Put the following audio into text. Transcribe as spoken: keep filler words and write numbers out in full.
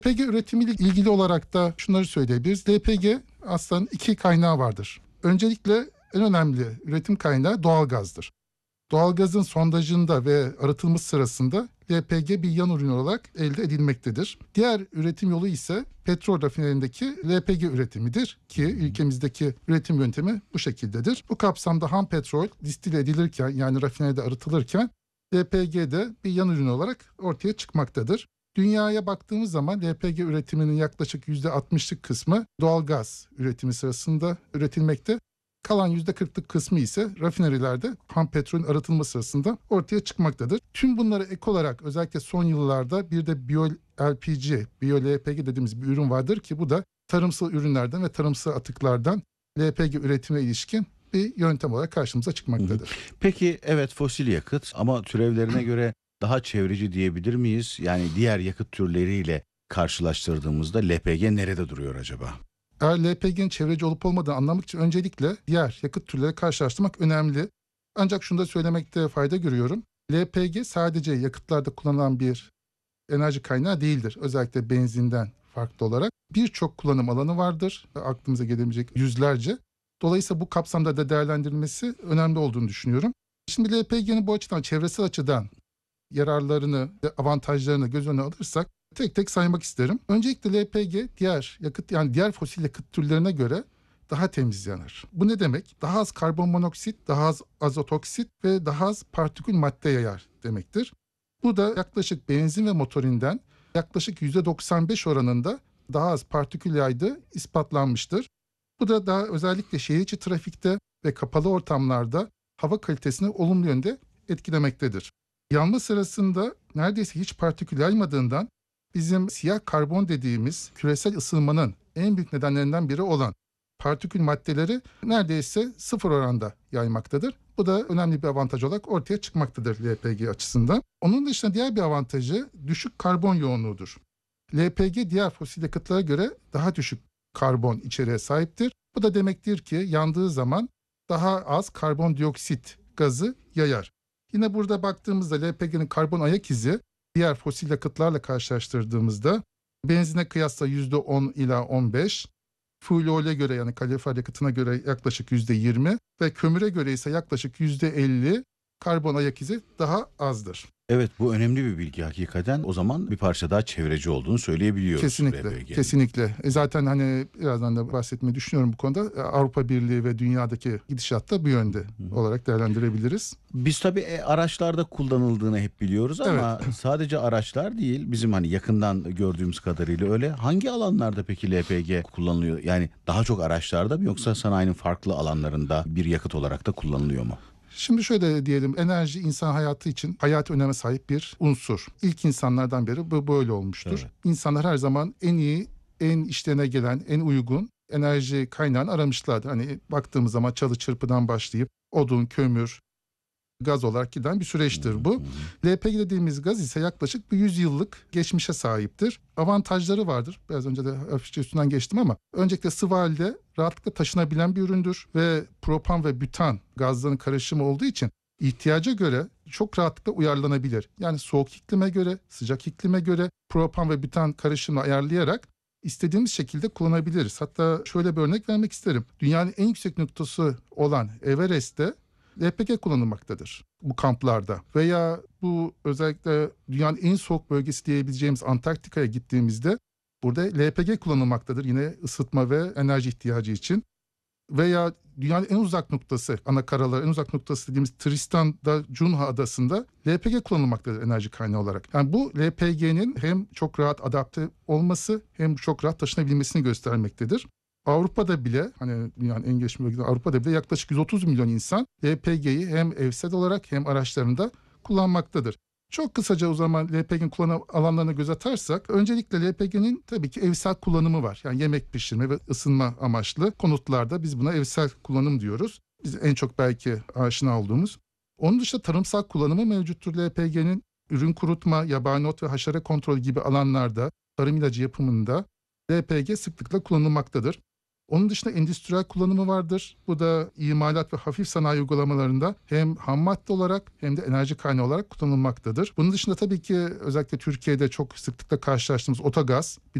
L P G üretimiyle ilgili olarak da şunları söyleyebiliriz. L P G aslında iki kaynağı vardır. Öncelikle en önemli üretim kaynağı doğalgazdır. Doğalgazın sondajında ve arıtılması sırasında L P G bir yan ürün olarak elde edilmektedir. Diğer üretim yolu ise petrol rafinerindeki L P G üretimidir ki ülkemizdeki üretim yöntemi bu şekildedir. Bu kapsamda ham petrol distile edilirken, yani rafineride arıtılırken L P G de bir yan ürün olarak ortaya çıkmaktadır. Dünyaya baktığımız zaman L P G üretiminin yaklaşık yüzde altmışlık kısmı doğalgaz üretimi sırasında üretilmekte. Kalan yüzde kırklık kısmı ise rafinerilerde ham petrolün arıtılması sırasında ortaya çıkmaktadır. Tüm bunlara ek olarak özellikle son yıllarda bir de biyo L P G, biyo L P G dediğimiz bir ürün vardır ki bu da tarımsal ürünlerden ve tarımsal atıklardan L P G üretimine ilişkin bir yöntem olarak karşımıza çıkmaktadır. Hı hı. Peki evet, fosil yakıt ama türevlerine göre daha çevreci diyebilir miyiz? Yani diğer yakıt türleriyle karşılaştırdığımızda L P G nerede duruyor acaba? Eğer L P G'nin çevreci olup olmadığını anlamak için öncelikle diğer yakıt türleriyle karşılaştırmak önemli. Ancak şunu da söylemekte fayda görüyorum. L P G sadece yakıtlarda kullanılan bir enerji kaynağı değildir. Özellikle benzinden farklı olarak birçok kullanım alanı vardır. Aklımıza gelebilecek yüzlerce. Dolayısıyla bu kapsamda da değerlendirilmesi önemli olduğunu düşünüyorum. Şimdi L P G'nin bu açıdan, çevresel açıdan yararlarını ve avantajlarını göz önüne alırsak tek tek saymak isterim. Öncelikle L P G diğer yakıt, yani diğer fosil yakıt türlerine göre daha temiz yanar. Bu ne demek? Daha az karbon monoksit, daha az azot oksit ve daha az partikül madde yayar demektir. Bu da yaklaşık benzin ve motorinden yaklaşık yüzde doksan beş oranında daha az partikül yaydığı ispatlanmıştır. Bu da daha özellikle şehir içi trafikte ve kapalı ortamlarda hava kalitesini olumlu yönde etkilemektedir. Yanma sırasında neredeyse hiç partikül yaymadığından bizim siyah karbon dediğimiz küresel ısınmanın en büyük nedenlerinden biri olan partikül maddeleri neredeyse sıfır oranda yaymaktadır. Bu da önemli bir avantaj olarak ortaya çıkmaktadır L P G açısından. Onun dışında diğer bir avantajı düşük karbon yoğunluğudur. L P G diğer fosil yakıtlara göre daha düşük karbon içeriğe sahiptir. Bu da demektir ki yandığı zaman daha az karbondioksit gazı yayar. Yine burada baktığımızda L P G'nin karbon ayak izi diğer fosil yakıtlarla karşılaştırdığımızda benzine kıyasla yüzde on ila on beş, fuel oil'e göre yani kalorifer yakıtına göre yaklaşık yüzde yirmi ve kömüre göre ise yaklaşık yüzde elli karbon ayak izi daha azdır. Evet, bu önemli bir bilgi hakikaten. O zaman bir parça daha çevreci olduğunu söyleyebiliyoruz. Kesinlikle, kesinlikle. E zaten hani birazdan da bahsetmeyi düşünüyorum bu konuda. Avrupa Birliği ve dünyadaki gidişat da bu yönde Hı. olarak değerlendirebiliriz. Biz tabii e, araçlarda kullanıldığını hep biliyoruz ama evet. sadece araçlar değil, bizim hani yakından gördüğümüz kadarıyla öyle. Hangi alanlarda peki L P G kullanılıyor? Yani daha çok araçlarda mı yoksa sanayinin farklı alanlarında bir yakıt olarak da kullanılıyor mu? Şimdi şöyle diyelim, enerji insan hayatı için hayati öneme sahip bir unsur. İlk insanlardan beri bu böyle olmuştur. Evet. İnsanlar her zaman en iyi, en işlerine gelen, en uygun enerji kaynağını aramışlardır. Hani baktığımız zaman çalı çırpıdan başlayıp odun, kömür, gaz olarak giden bir süreçtir bu. L P G dediğimiz gaz ise yaklaşık bir yüz yıllık geçmişe sahiptir. Avantajları vardır. Biraz önce de hafifçe üstünden geçtim ama öncelikle sıvı halde rahatlıkla taşınabilen bir üründür ve propan ve bütan gazların karışımı olduğu için ihtiyaca göre çok rahatlıkla uyarlanabilir. Yani soğuk iklime göre, sıcak iklime göre propan ve bütan karışımını ayarlayarak istediğimiz şekilde kullanabiliriz. Hatta şöyle bir örnek vermek isterim. Dünyanın en yüksek noktası olan Everest'te L P G kullanılmaktadır bu kamplarda. Veya bu özellikle dünyanın en soğuk bölgesi diyebileceğimiz Antarktika'ya gittiğimizde burada L P G kullanılmaktadır. Yine ısıtma ve enerji ihtiyacı için. Veya dünyanın en uzak noktası, ana karalar en uzak noktası dediğimiz Tristan'da Cunha adasında L P G kullanılmaktadır enerji kaynağı olarak. Yani bu L P G'nin hem çok rahat adapte olması hem çok rahat taşınabilmesini göstermektedir. Avrupa'da bile, hani dünyanın en gelişmiş bölgesi Avrupa'da bile yaklaşık yüz otuz milyon insan L P G'yi hem evsel olarak hem araçlarında kullanmaktadır. Çok kısaca o zaman L P G'nin kullanım alanlarına göz atarsak, öncelikle L P G'nin tabii ki evsel kullanımı var. Yani yemek pişirme ve ısınma amaçlı konutlarda biz buna evsel kullanım diyoruz. Biz en çok belki aşina olduğumuz. Onun dışında tarımsal kullanımı mevcuttur L P G'nin. Ürün kurutma, yabani ot ve haşere kontrolü gibi alanlarda, tarım ilacı yapımında L P G sıklıkla kullanılmaktadır. Onun dışında endüstriyel kullanımı vardır. Bu da imalat ve hafif sanayi uygulamalarında hem ham madde olarak hem de enerji kaynağı olarak kullanılmaktadır. Bunun dışında tabii ki özellikle Türkiye'de çok sıklıkla karşılaştığımız otogaz,